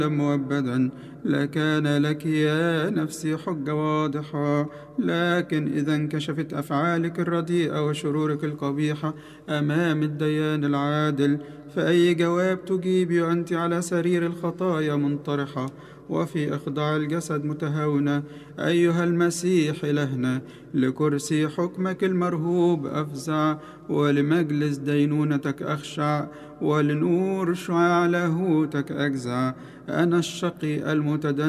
مؤبدا لكان لك يا نفسي حجة واضحة. لكن إذا انكشفت أفعالك الرديئة وشرورك القبيحة أمام الديان العادل، فأي جواب تجيبي وأنت على سرير الخطايا منطرحة وفي إخضاع الجسد متهاونة؟ أيها المسيح إلهنا، لكرسي حكمك المرهوب أفزع، ولمجلس دينونتك أخشع، ولنور شعاع لاهوتك أجزع. أنا الشقي المتدني